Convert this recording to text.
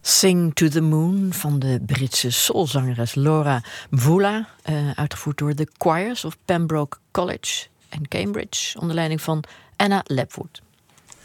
Sing to the Moon van de Britse soulzangeres Laura Mvula, uitgevoerd door de choirs of Pembroke College en Cambridge onder leiding van Anna Lepwood.